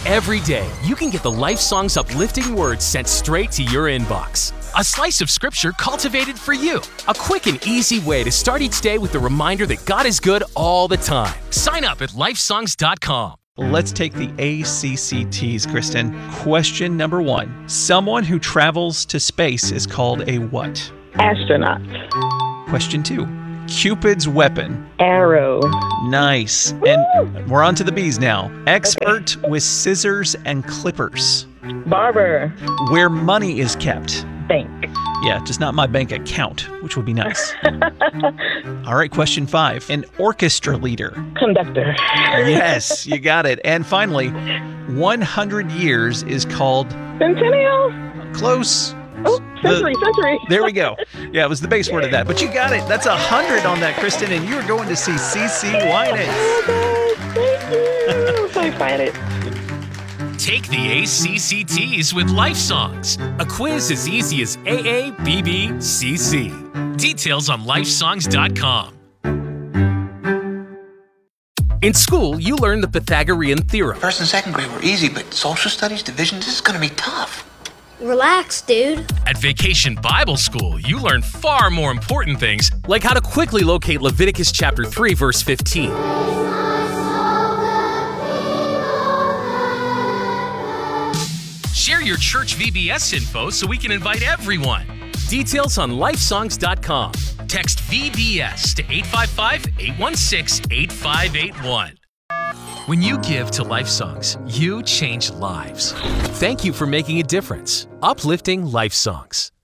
Every day, you can get the Life Songs uplifting words sent straight to your inbox. A slice of scripture cultivated for you. A quick and easy way to start each day with the reminder that God is good all the time. Sign up at lifesongs.com. Let's take the ACCTs, Kristen. Question number 1. Someone who travels to space is called a what? Astronaut. Question 2. Cupid's weapon. Arrow. Nice. And we're on to the B's now. Expert with scissors and clippers. Barber. Where money is kept. Bank. Yeah, just not my bank account, which would be nice. All right, question 5. An orchestra leader. Conductor. Yes, you got it. And finally, 100 years is called... Centennial. Close. Oh, century. There we go. Yeah, it was the base word of that. But you got it. That's 100 on that, Kristen, and you're going to see CC Winans. Oh, thank you. I'm so excited. Take the ACCTs with Life Songs. A quiz as easy as AABBCC. Details on lifesongs.com. In school, you learn the Pythagorean theorem. First and second grade were easy, but social studies, division, this is going to be tough. Relax, dude. At Vacation Bible School, you learn far more important things, like how to quickly locate Leviticus chapter 3, verse 15. Share your church VBS info so we can invite everyone. Details on lifesongs.com. Text VBS to 855-816-8581. When you give to Life Songs, you change lives. Thank you for making a difference. Uplifting Life Songs.